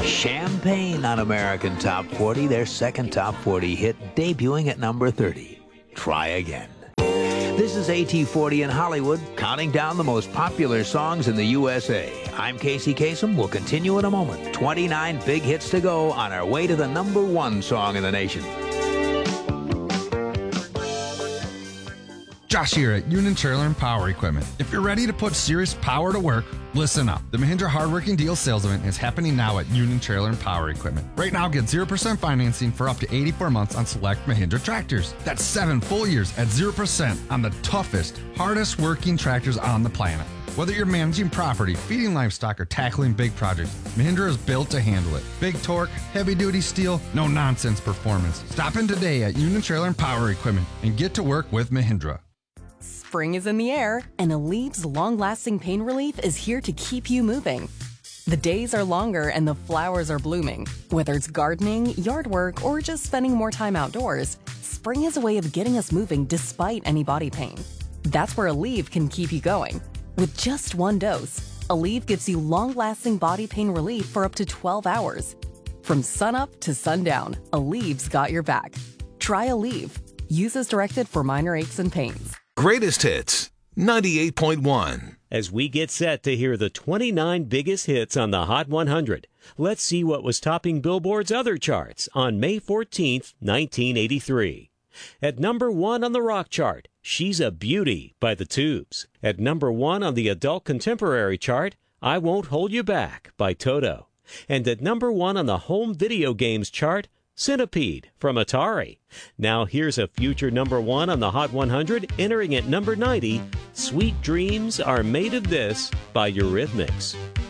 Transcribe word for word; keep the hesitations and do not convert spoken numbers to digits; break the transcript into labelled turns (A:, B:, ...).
A: Champagne on American Top forty, their second Top forty hit, debuting at number thirty. Try Again. This is A T forty in Hollywood, counting down the most popular songs in the U S A. I'm Casey Kasem. We'll continue in a moment. twenty-nine big hits to go on our way to the number one song in the nation.
B: Josh here at Union Trailer and Power Equipment. If you're ready to put serious power to work, listen up. The Mahindra Hardworking Deal Sales Event is happening now at Union Trailer and Power Equipment. Right now, get zero percent financing for up to eighty-four months on select Mahindra tractors. That's seven full years at zero percent on the toughest, hardest working tractors on the planet. Whether you're managing property, feeding livestock, or tackling big projects, Mahindra is built to handle it. Big torque, heavy-duty steel, no-nonsense performance. Stop in today at Union Trailer and Power Equipment and get to work with Mahindra.
C: Spring is in the air, and Alleve's long-lasting pain relief is here to keep you moving. The days are longer and the flowers are blooming. Whether it's gardening, yard work, or just spending more time outdoors, spring is a way of getting us moving despite any body pain. That's where Alleve can keep you going. With just one dose, Alleve gives you long-lasting body pain relief for up to twelve hours. From sunup to sundown, Alleve's got your back. Try Alleve. Use as directed for minor aches and pains.
D: Greatest Hits, ninety-eight point one.
E: As we get set to hear the twenty-nine biggest hits on the Hot one hundred, let's see what was topping Billboard's other charts on May fourteenth, nineteen eighty-three. At number one on the rock chart, She's a Beauty by The Tubes. At number one on the adult contemporary chart, I Won't Hold You Back by Toto. And at number one on the home video games chart, Centipede from Atari. Now here's a future number one on the Hot one hundred, entering at number ninety, Sweet Dreams Are Made of This by Eurythmics.